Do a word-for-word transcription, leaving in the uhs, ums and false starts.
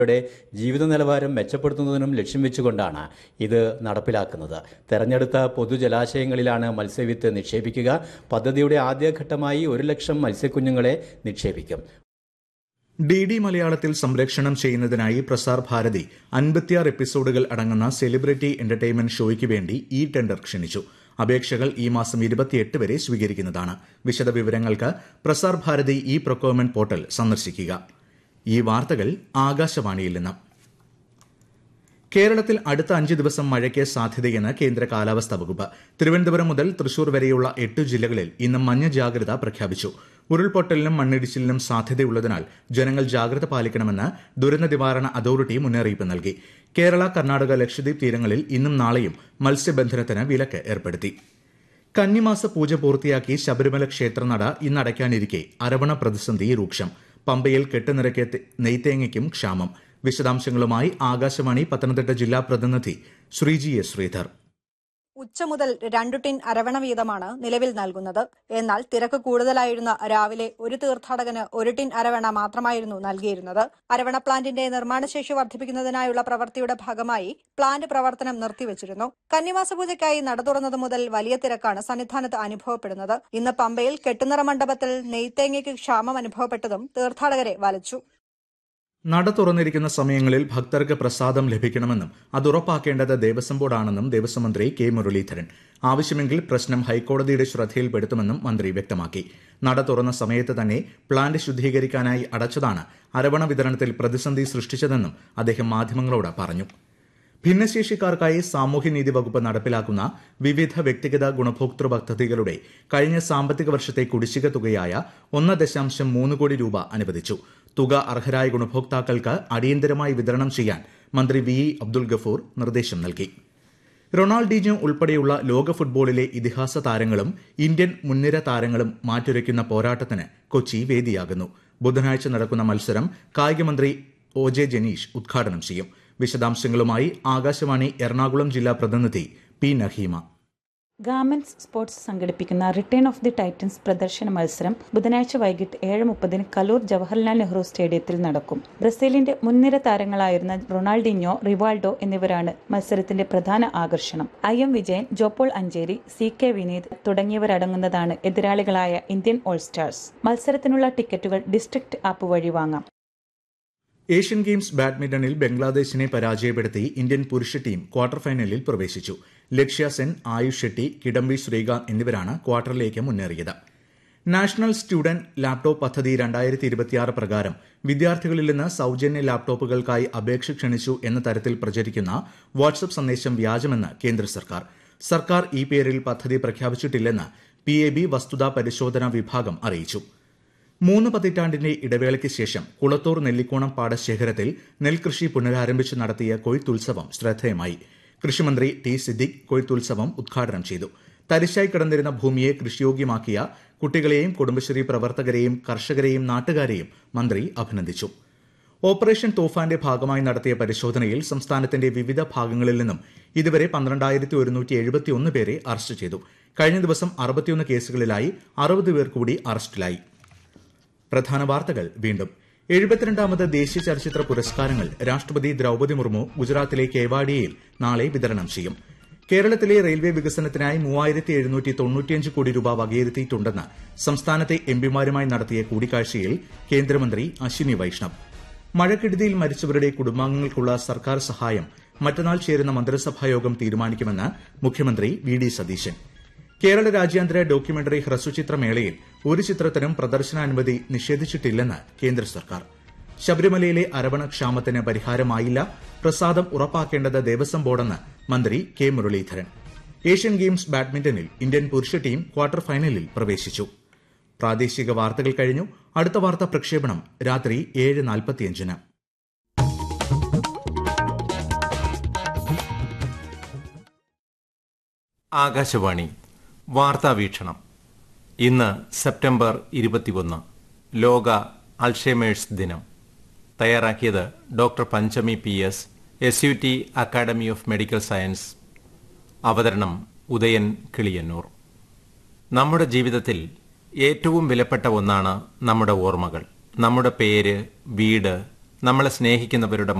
യുടെ ജീവിത നിലവാരം മെച്ചപ്പെടുത്തുന്നതിനും ലക്ഷ്യം വെച്ചുകൊണ്ടാണ് ഇത് നടപ്പിലാക്കുന്നത്. തെരഞ്ഞെടുത്ത പൊതുജലാശയങ്ങളിലാണ് മത്സ്യവിത്ത് നിക്ഷേപിക്കുക. പദ്ധതിയുടെ ആദ്യഘട്ടമായി ഒരു ലക്ഷം മത്സ്യക്കുഞ്ഞുങ്ങളെ നിക്ഷേപിക്കും. ഡി ഡി മലയാളത്തിൽ സംപ്രേഷണം ചെയ്യുന്നതിനായി പ്രസാർ ഭാരതി അൻപത്തിയാറ് എപ്പിസോഡുകൾ അടങ്ങുന്ന സെലിബ്രിറ്റി എന്റർടൈൻമെന്റ് ഷോയ്ക്ക് വേണ്ടി ഇ ടെൻഡർ ക്ഷണിച്ചു. അപേക്ഷകൾ ഈ മാസം ഇരുപത്തിയെട്ട് വരെ സ്വീകരിക്കുന്നതാണ്. വിശദവിവരങ്ങൾക്ക് Prasar Bharati E procurement portal സന്ദർശിക്കുക. ഈ വാർത്തകൾ ആകാശവാണിയിൽ നിന്ന്. കേരളത്തിൽ അടുത്ത അഞ്ച് ദിവസം മഴയ്ക്ക് സാധ്യതയെന്ന് കേന്ദ്ര കാലാവസ്ഥാ വകുപ്പ്. തിരുവനന്തപുരം മുതൽ തൃശൂർ വരെയുള്ള എട്ട് ജില്ലകളിൽ ഇന്ന് മഞ്ഞ ജാഗ്രത പ്രഖ്യാപിച്ചു. ഉരുൾപൊട്ടലിനും മണ്ണിടിച്ചിലിനും സാധ്യതയുള്ളതിനാൽ ജനങ്ങൾ ജാഗ്രത പാലിക്കണമെന്ന് ദുരന്ത നിവാരണ അതോറിറ്റി മുന്നറിയിപ്പ് നൽകി. കേരള, കർണാടക, ലക്ഷദ്വീപ് തീരങ്ങളിൽ ഇന്നും നാളെയും മത്സ്യബന്ധനത്തിന് വിലക്ക് ഏർപ്പെടുത്തി. കന്നിമാസ പൂജ പൂർത്തിയാക്കി ശബരിമല ക്ഷേത്രനട ഇന്നടയ്ക്കാനിരിക്കെ അരവണ പ്രതിസന്ധി രൂക്ഷം. പമ്പയിൽ കെട്ടുനിറയ്ക്ക് നെയ്ത്തേങ്ങയ്ക്കും ക്ഷാമം. വിശദാംശങ്ങളുമായി ആകാശവാണി പത്തനംതിട്ട ജില്ലാ പ്രതിനിധി ശ്രീജി എസ് ശ്രീധർ. ഉച്ച മുതൽ രണ്ടു ടിൻ അരവണ വീതമാണ് നിലവിൽ നൽകുന്നത്. എന്നാൽ തിരക്ക് കൂടുതലായിരുന്ന രാവിലെ ഒരു തീർത്ഥാടകന് ഒരു ടിൻ അരവണ മാത്രമായിരുന്നു നൽകിയിരുന്നത്. അരവണ പ്ലാന്റിന്റെ നിർമ്മാണശേഷി വർദ്ധിപ്പിക്കുന്നതിനായുള്ള പ്രവൃത്തിയുടെ ഭാഗമായി പ്ലാന്റ് പ്രവർത്തനം നിർത്തിവച്ചിരുന്നു. കന്നിമാസ പൂജയ്ക്കായി നട തുറന്നത് മുതൽ വലിയ തിരക്കാണ് സന്നിധാനത്ത് അനുഭവപ്പെടുന്നത്. ഇന്ന് പമ്പയിൽ കെട്ടുനിറ മണ്ഡപത്തിൽ നെയ്ത്തേങ്ങയ്ക്ക് ക്ഷാമം അനുഭവപ്പെട്ടതും തീർത്ഥാടകരെ വലച്ചു. നട തുറന്നിരിക്കുന്ന സമയങ്ങളിൽ ഭക്തർക്ക് പ്രസാദം ലഭിക്കണമെന്നും അത് ഉറപ്പാക്കേണ്ടത് ദേവസ്വം ബോർഡാണെന്നും ദേവസ്വം മന്ത്രി കെ മുരളീധരൻ. ആവശ്യമെങ്കിൽ പ്രശ്നം ഹൈക്കോടതിയുടെ ശ്രദ്ധയിൽപ്പെടുത്തുമെന്നും മന്ത്രി വ്യക്തമാക്കി. നട തുറന്ന സമയത്ത് തന്നെ പ്ലാന്റ് ശുദ്ധീകരിക്കാനായി അടച്ചതാണ് അരവണ വിതരണത്തിൽ പ്രതിസന്ധി സൃഷ്ടിച്ചതെന്നും അദ്ദേഹം മാധ്യമങ്ങളോട് പറഞ്ഞു. ഭിന്നശേഷിക്കാർക്കായി സാമൂഹ്യനീതി വകുപ്പ് നടപ്പിലാക്കുന്ന വിവിധ വ്യക്തിഗത ഗുണഭോക്തൃ പദ്ധതികളുടെ കഴിഞ്ഞ സാമ്പത്തിക വർഷത്തെ കുടിശ്ശിക തുകയായ ഒന്ന് ദശാംശം മൂന്ന് കോടി രൂപ അനുവദിച്ചു. തുക അർഹരായ ഗുണഭോക്താക്കൾക്ക് അടിയന്തരമായി വിതരണം ചെയ്യാൻ മന്ത്രി വി ഇ അബ്ദുൽ ഗഫൂർ നിർദ്ദേശം നൽകി. റൊണാൾഡീഞ്ഞോ ഉൾപ്പെടെയുള്ള ലോക ഫുട്ബോളിലെ ഇതിഹാസ താരങ്ങളും ഇന്ത്യൻ മുൻനിര താരങ്ങളും മാറ്റുരയ്ക്കുന്ന പോരാട്ടത്തിന് കൊച്ചി വേദിയാകുന്നു. ബുധനാഴ്ച നടക്കുന്ന മത്സരം കായികമന്ത്രി ഒ ജെ ജനീഷ് ഉദ്ഘാടനം ചെയ്യും. വിശദാംശങ്ങളുമായി ആകാശവാണി എറണാകുളം ജില്ലാ പ്രതിനിധി പി നഹീമ. ഗാർമെന്റ്സ് സ്പോർട്സ് സംഘടിപ്പിക്കുന്ന റിട്ടേൺ ഓഫ് ദി ടൈറ്റൻസ് പ്രദർശന മത്സരം ബുധനാഴ്ച വൈകിട്ട് ഏഴ് മുപ്പതിന് കലൂർ ജവഹർലാൽ നെഹ്റു സ്റ്റേഡിയത്തിൽ നടക്കും. ബ്രസീലിന്റെ മുൻനിര താരങ്ങളായിരുന്ന റൊണാൾഡീഞ്ഞോ, റിവാൾഡോ എന്നിവരാണ് മത്സരത്തിന്റെ പ്രധാന ആകർഷണം. I M Vijayan, Jopaul Ancheri, C K Vineeth തുടങ്ങിയവരടങ്ങുന്നതാണ് എതിരാളികളായ Indian all stars. മത്സരത്തിനുള്ള ടിക്കറ്റുകൾ ഡിസ്ട്രിക്ട് ആപ്പ് വഴി വാങ്ങാം. ഏഷ്യൻ ഗെയിംസ് ബാഡ്മിന്റണിൽ ബംഗ്ലാദേശിനെ പരാജയപ്പെടുത്തി ഇന്ത്യൻ പുരുഷ ടീം ക്വാർട്ടർ ഫൈനലിൽ പ്രവേശിച്ചു. ലക്ഷ്യ സെൻ, ആയുഷ് ഷെട്ടി, കിഡംബി ശ്രീകാന്ത് എന്നിവരാണ് ക്വാർട്ടറിലേക്ക് മുന്നേറിയത്. നാഷണൽ സ്റ്റുഡന്റ് ലാപ്ടോപ്പ് പദ്ധതി രണ്ടായിരത്തി ഇരുപത്തിയാറ് പ്രകാരം വിദ്യാർത്ഥികളിൽ നിന്ന് സൌജന്യ ലാപ്ടോപ്പുകൾക്കായി അപേക്ഷ ക്ഷണിച്ചു എന്ന തരത്തിൽ പ്രചരിക്കുന്ന വാട്സ്ആപ്പ് സന്ദേശം വ്യാജമെന്ന് കേന്ദ്ര സർക്കാർ. സർക്കാർ ഈ പേരിൽ പദ്ധതി പ്രഖ്യാപിച്ചിട്ടില്ലെന്ന് പി എ ബി വസ്തുതാ പരിശോധനാ വിഭാഗം അറിയിച്ചു. മൂന്ന് പതിറ്റാണ്ടിന്റെ ഇടവേളയ്ക്ക് ശേഷം കുളത്തൂർ നെല്ലിക്കോണം പാടശേഖരത്തിൽ നെൽകൃഷി പുനരാരംഭിച്ച് നടത്തിയ കൊയ്ത്തുത്സവം ശ്രദ്ധേയമായി. കൃഷിമന്ത്രി ടി സിദ്ദിഖ് കൊയ്ത്തുത്സവം ഉദ്ഘാടനം ചെയ്തു. തരിശായി കിടന്നിരുന്ന ഭൂമിയെ കൃഷിയോഗ്യമാക്കിയ കുട്ടികളെയും കുടുംബശ്രീ പ്രവർത്തകരെയും കർഷകരെയും നാട്ടുകാരെയും മന്ത്രി അഭിനന്ദിച്ചു. ഓപ്പറേഷൻ തൂഫാന്റെ ഭാഗമായി നടത്തിയ പരിശോധനയിൽ സംസ്ഥാനത്തിന്റെ വിവിധ ഭാഗങ്ങളിൽ നിന്നും ഇതുവരെ പന്ത്രണ്ടായിരത്തി ഒരുന്നൂറ്റി എഴുപത്തിയൊന്ന് പേരെ അറസ്റ്റ് ചെയ്തു. കഴിഞ്ഞ ദിവസം അറുപത്തിയൊന്ന് കേസുകളിലായി അറുപത് പേർ കൂടി അറസ്റ്റിലായി. പ്രധാന വാർത്തകൾ വീണ്ടും. എഴുപത്തിരണ്ടാമത് ദേശീയ ചലച്ചിത്ര പുരസ്കാരങ്ങൾ രാഷ്ട്രപതി ദ്രൌപദി മുർമു ഗുജറാത്തിലെ കേവാഡിയയിൽ നാളെ വിതരണം ചെയ്യും. കേരളത്തിലെ റെയിൽവേ വികസനത്തിനായി മൂവായിരത്തി എഴുന്നൂറ്റി തൊണ്ണൂറ്റിയഞ്ച് കോടി രൂപ വകയിരുത്തിയിട്ടുണ്ടെന്ന് സംസ്ഥാനത്തെ എംപിമാരുമായി നടത്തിയ കൂടിക്കാഴ്ചയിൽ കേന്ദ്രമന്ത്രി അശ്വിനി വൈഷ്ണവ്. മഴക്കെടുതിയിൽ മരിച്ചവരുടെ കുടുംബാംഗങ്ങൾക്കുള്ള സർക്കാർ സഹായം മറ്റന്നാൾ ചേരുന്ന മന്ത്രിസഭായോഗം തീരുമാനിക്കുമെന്ന് മുഖ്യമന്ത്രി വി ഡി സതീശൻ. കേരള രാജ്യാന്തര ഡോക്യുമെന്ററി ഹ്രസ്വചിത്രമേളയിൽ ഒരു ചിത്രത്തിനും പ്രദർശനാനുമതി നിഷേധിച്ചിട്ടില്ലെന്ന് കേന്ദ്ര സർക്കാർ. ശബരിമലയിലെ അരവണ ക്ഷാമത്തിന് പരിഹാരമായില്ല, പ്രസാദം ഉറപ്പാക്കേണ്ടത് ദേവസ്വം ബോർഡെന്ന് മന്ത്രി കെ മുരളീധരൻ. ഏഷ്യൻ ഗെയിംസ് ബാഡ്മിന്റണിൽ ഇന്ത്യൻ പുരുഷ ടീം ക്വാർട്ടർ ഫൈനലിൽ പ്രവേശിച്ചു. പ്രാദേശിക വാർത്തകൾ കഴിഞ്ഞു. അടുത്ത വാർത്താ പ്രക്ഷേപണം രാത്രി ഏഴ് നാൽപ്പത്തിയഞ്ചിന്. ആകാശവാണി വാർത്താവീക്ഷണം. ഇന്ന് സെപ്റ്റംബർ ഇരുപത്തിയൊന്ന്, ലോക അൾഷൈമേഴ്സ് ദിനം. തയ്യാറാക്കിയത് doctor Panchami P S, S U T academy of medical science. അവതരണം ഉദയൻ കിളിയന്നൂർ. നമ്മുടെ ജീവിതത്തിൽ ഏറ്റവും വിലപ്പെട്ട ഒന്നാണ് നമ്മുടെ ഓർമ്മകൾ. നമ്മുടെ പേര്, വീട്, നമ്മളെ സ്നേഹിക്കുന്നവരുടെ